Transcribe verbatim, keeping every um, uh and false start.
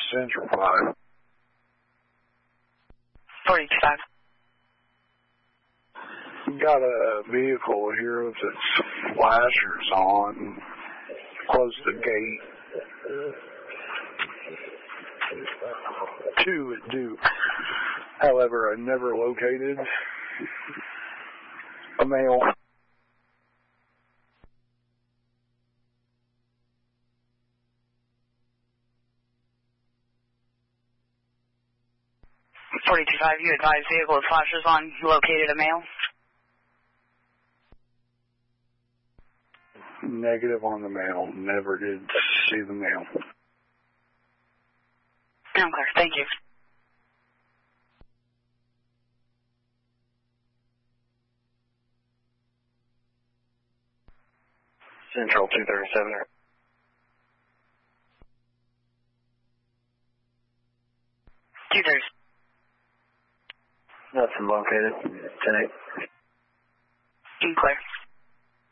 Central five. forty-two five. Got a vehicle here with its flashers on, close the gate. Two at Duke. However, I never located a male. forty-two five, you advise vehicle with flashers on, located a male? Negative on the male. Never did see the male. Okay, thank you. Central two thirty-seven. two thirty. Nothing located. ten eight. Clear.